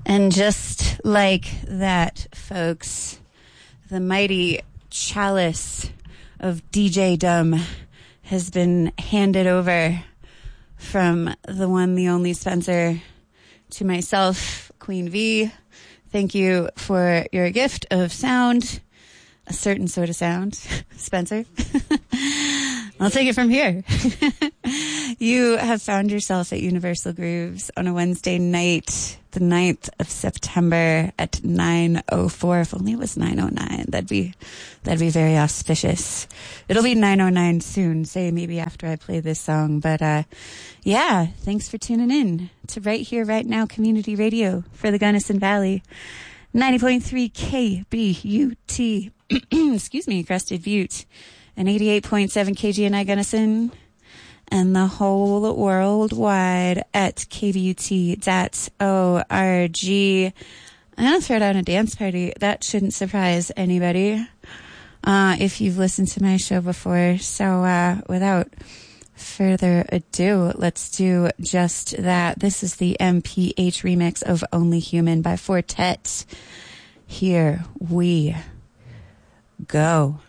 And just like that, folks, the mighty chalice of DJ-dom has been handed over from the one, the only Spencer to myself, Queen V. Thank you for your gift of sound, a certain sort of sound, Spencer. I'll take it from here. You have found yourself at Universal Grooves on a Wednesday night, the 9th of September at 9:04. If only it was 9:09. That'd be very auspicious. It'll be 9:09 soon, say maybe after I play this song. But yeah, thanks for tuning in to Right Here, Right Now Community Radio for the Gunnison Valley. 90.3 KBUT, excuse me, Crested Butte, and 88.7 KGNI Gunnison, and the whole worldwide at kbut.org. I'm going to throw down a dance party. That shouldn't surprise anybody if you've listened to my show before. So without further ado, let's do just that. This is the MPH remix of Only Human by Fortet. Here we go.